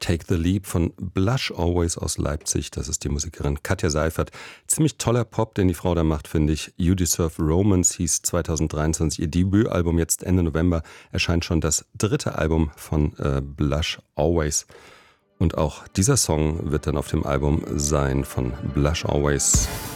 Take the Leap von Blush Always aus Leipzig. Das ist die Musikerin Katja Seifert. Ziemlich toller Pop, den die Frau da macht, finde ich. You Deserve Romance hieß 2023 ihr Debütalbum. Jetzt Ende November erscheint schon das 3. Album von Blush Always. Und auch dieser Song wird dann auf dem Album sein von Blush Always.